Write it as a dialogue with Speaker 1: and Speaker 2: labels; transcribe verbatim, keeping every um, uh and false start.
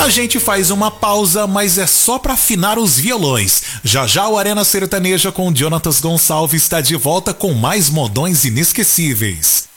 Speaker 1: A gente faz uma pausa, mas é só pra afinar os violões. Já já o Arena Sertaneja com Jonatas Gonçalves está de volta com mais modões inesquecíveis.